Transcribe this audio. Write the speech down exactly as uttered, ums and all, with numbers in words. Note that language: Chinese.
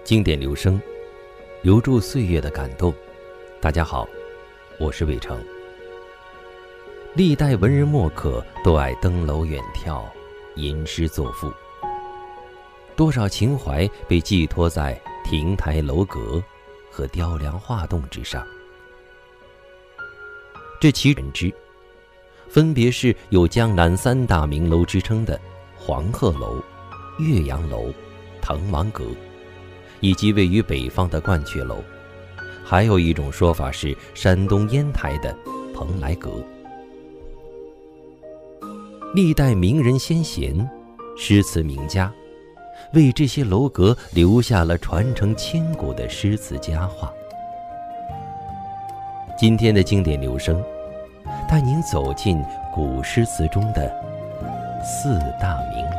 经典留声，留住岁月的感动。大家好，我是魏成。历代文人墨客都爱登楼远眺，吟诗作赋，多少情怀被寄托在亭台楼阁和雕梁画栋之上。这其人之，分别是有江南三大名楼之称的黄鹤楼、岳阳楼、滕王阁，以及位于北方的鹳雀楼，还有一种说法是山东烟台的蓬莱阁。历代名人先贤、诗词名家为这些楼阁留下了传承千古的诗词佳话。今天的经典留声，带您走进古诗词中的四大名